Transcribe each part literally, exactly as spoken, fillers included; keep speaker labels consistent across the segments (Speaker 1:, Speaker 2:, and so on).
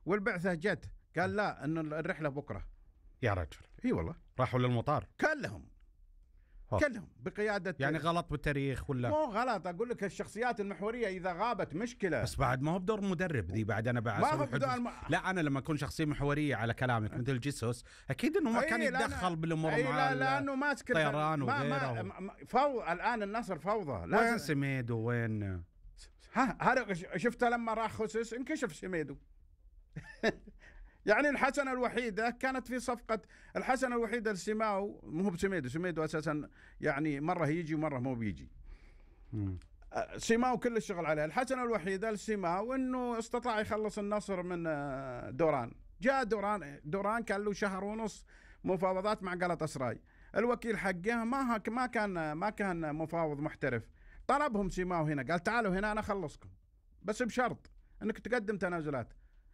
Speaker 1: والبعثة جت قال لا إنه الرحلة بكرة.
Speaker 2: يا رجل.
Speaker 1: إي والله.
Speaker 2: راحوا للمطار.
Speaker 1: كلهم. كلهم بقيادة.
Speaker 2: يعني غلط بالتاريخ ولا؟
Speaker 1: مو غلط، أقول لك الشخصيات المحورية إذا غابت مشكلة.
Speaker 2: بس بعد ما هو بدور مدرب ذي، بعد أنا بعد.
Speaker 1: ما هو بدور الم...
Speaker 2: لا أنا لما أكون شخصية محورية على كلامك مثل جيسوس أكيد إنه ما كان يتدخل بالأمور مع
Speaker 1: لا لأنه ماسك
Speaker 2: الطيران وغيره.
Speaker 1: ما ما فو... الآن النصر فوضى.
Speaker 2: وين سميدو وين؟
Speaker 1: ها هذا شفته لما راح خسس انكشف سميدو. يعني الحسنة الوحيدة كانت في صفقة، الحسنة الوحيدة لسيماو مو بسميدو، سميدو أساسا يعني مرة يجي ومرة مو بيجي. سيماو كل الشغل عليه. الحسنة الوحيدة لسيماو إنه استطاع يخلص النصر من دوران. جاء دوران دوران كان له شهر ونص مفاوضات مع جالاتا سراي. الوكيل حقه ما ما كان ما كان مفاوض محترف. طلبهم سيماو هنا، قال تعالوا هنا أنا أخلصكم بس بشرط إنك تقدم تنازلات.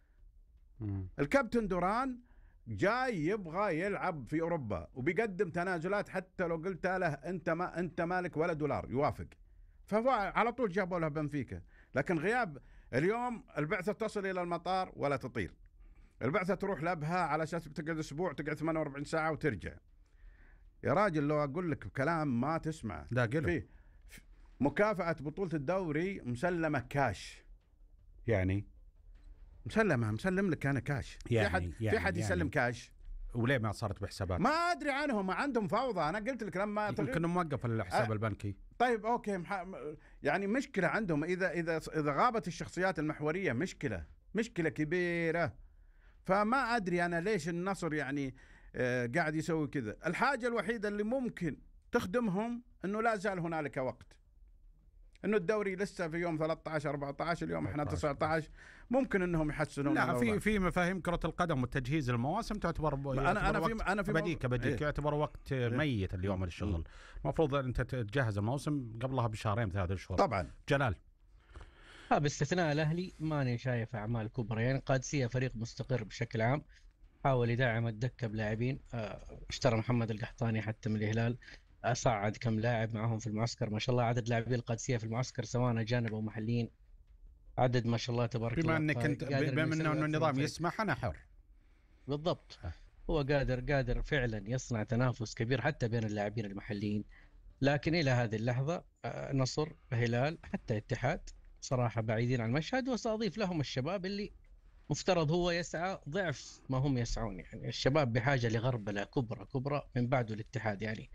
Speaker 1: الكابتن دوران جاي يبغى يلعب في أوروبا وبيقدم تنازلات، حتى لو قلت له أنت ما أنت مالك ولا دولار يوافق. فهو على طول جابوا له بنفيكا. لكن غياب اليوم البعثة تصل إلى المطار ولا تطير. البعثة تروح لابها على أساس بتقعد أسبوع، تقعد ثمانية وأربعين ساعة وترجع. يا راجل لو أقول لك كلام ما تسمع.
Speaker 2: لا قلو.
Speaker 1: فيه مكافأة بطولة الدوري مسلمة كاش.
Speaker 2: يعني
Speaker 1: مسلمة مسلم لك أنا كاش.
Speaker 2: يعني
Speaker 1: في حد
Speaker 2: يعني
Speaker 1: في حد يسلم
Speaker 2: يعني
Speaker 1: كاش؟
Speaker 2: وليه ما صارت بحسابات؟
Speaker 1: ما أدري عنهم، ما عندهم فوضى. أنا قلت لك لما
Speaker 2: يمكن موقف الحساب أ... البنكي.
Speaker 1: طيب أوكي مح... يعني مشكلة عندهم. إذا إذا إذا غابت الشخصيات المحورية مشكلة مشكلة كبيرة. فما أدري أنا ليش النصر يعني آه قاعد يسوي كذا. الحاجة الوحيدة اللي ممكن تخدمهم إنه لا زال هنالك وقت، إنه الدوري لسه في يوم ثلاثة عشر أربعة عشر، اليوم إحنا تسعة عشر، ممكن إنهم يحسنون.
Speaker 2: لا في في مفاهيم كرة القدم والتجهيز المواسم تعتبر
Speaker 1: أنا أنا في أنا في
Speaker 2: بديك بديك إيه؟ يعتبر وقت إيه؟ ميت اليوم للشغل. المفروض أنت تجهز الموسم قبلها بشهرين ثلاثة أشهر.
Speaker 1: طبعا.
Speaker 2: جلال.
Speaker 3: ها باستثناء الأهلي ماني شايف أعمال كبرى. يعني قادسية فريق مستقر بشكل عام، حاول يدعم الدكة بلاعبين، اشترى محمد القحطاني حتى من الهلال، صعد كم لاعب معهم في المعسكر. ما شاء الله عدد لاعبي القادسية في المعسكر سواء أجانب أو محليين عدد ما شاء الله تبارك
Speaker 2: بما
Speaker 3: الله.
Speaker 2: انك انت بما انه النظام يسمح انا حر.
Speaker 3: بالضبط. هو قادر قادر فعلا يصنع تنافس كبير حتى بين اللاعبين المحليين. لكن الى هذه اللحظه نصر، هلال، حتى اتحاد صراحه بعيدين عن المشهد. وساضيف لهم الشباب اللي مفترض هو يسعى ضعف ما هم يسعون. يعني الشباب بحاجه لغربله كبرى كبرى من بعده الاتحاد يعني.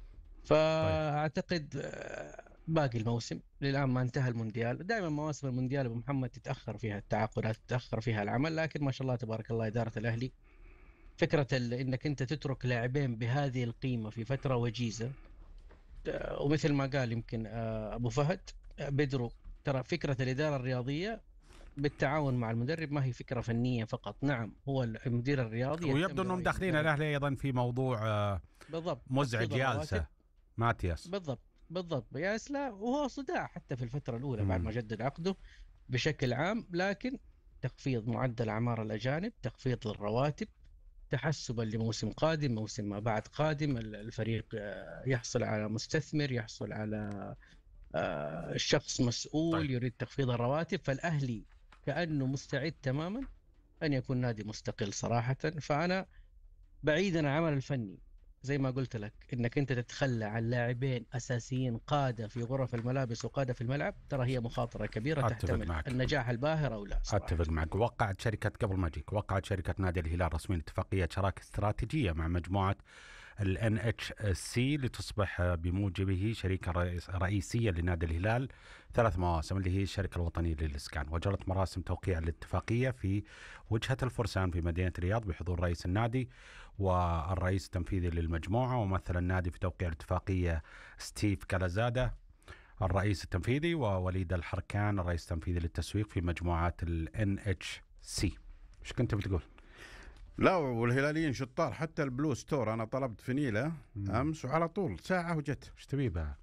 Speaker 3: فاعتقد باقي الموسم للآن ما انتهى المونديال. دائما مواسم المونديال أبو محمد تتأخر فيها التعاقدات، تتأخر فيها العمل. لكن ما شاء الله تبارك الله إدارة الأهلي فكرة إنك أنت تترك لاعبين بهذه القيمة في فترة وجيزة. ومثل ما قال يمكن أبو فهد بدرو، ترى فكرة الإدارة الرياضية بالتعاون مع المدرب ما هي فكرة فنية فقط. نعم هو المدير الرياضي،
Speaker 2: ويبدو أنهم داخلين الأهلي أيضا في موضوع بالضبط مزعج يالسة ماتياس.
Speaker 3: بالضبط بالضبط ياسلا، وهو صداع حتى في الفترة الأولى بعد ما جدد عقده بشكل عام. لكن تخفيض معدل أعمار الأجانب، تخفيض الرواتب، تحسبا لموسم قادم، موسم ما بعد قادم، الفريق يحصل على مستثمر، يحصل على شخص مسؤول طيب. يريد تخفيض الرواتب. فالأهلي كأنه مستعد تماما أن يكون نادي مستقل صراحة. فأنا بعيدا عن العمل الفني زي ما قلت لك، انك انت تتخلى عن لاعبين اساسيين قاده في غرف الملابس وقاده في الملعب، ترى هي مخاطره كبيره تحتمل معك. النجاح الباهر او لا صراحة.
Speaker 2: اتفق معك. وقعت شركه قبل ما اجيك وقعت شركه نادي الهلال رسميا اتفاقيه شراكه استراتيجيه مع مجموعه ال إن إتش سي لتصبح بموجبه شريكة رئيسية لنادي الهلال ثلاث مواسم، اللي هي الشركة الوطنية للإسكان. وجرت مراسم توقيع الاتفاقية في وجهة الفرسان في مدينة الرياض بحضور رئيس النادي والرئيس التنفيذي للمجموعة. ومثل النادي في توقيع الاتفاقية ستيف كالازادا الرئيس التنفيذي، ووليد الحركان الرئيس التنفيذي للتسويق في مجموعة ال إن إتش سي. ايش كنت بتقول؟
Speaker 1: لا والهلاليين شطار، حتى البلو ستور أنا طلبت فنيلة أمس وعلى طول ساعة وجت.
Speaker 2: ايش تبي بها؟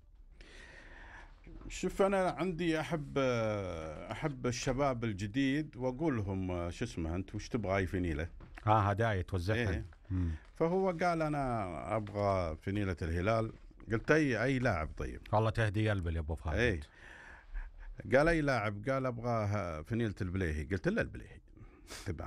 Speaker 1: شوف أنا عندي أحب أحب الشباب الجديد وأقول لهم شو اسمه أنت وش تبغى أي فنيلة؟
Speaker 2: آه هدايا توزعها.
Speaker 1: إيه. فهو قال أنا أبغى فنيلة الهلال. قلت أي أي لاعب. طيب
Speaker 2: والله تهدي قلبي يا أبو فهد.
Speaker 1: إيه. قال أي لاعب؟ قال أبغى فنيلة البليهي. قلت له البليهي.